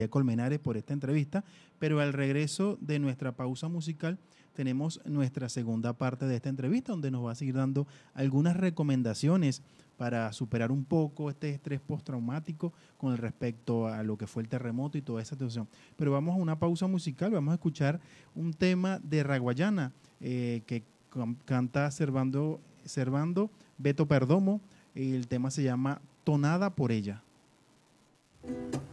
Colmenares por esta entrevista, pero al regreso de nuestra pausa musical tenemos nuestra segunda parte de esta entrevista donde nos va a seguir dando algunas recomendaciones para superar un poco este estrés postraumático con respecto a lo que fue el terremoto y toda esa situación. Pero vamos a una pausa musical, vamos a escuchar un tema de Raguayana que canta Servando Beto Perdomo. El tema se llama Tonada por ella.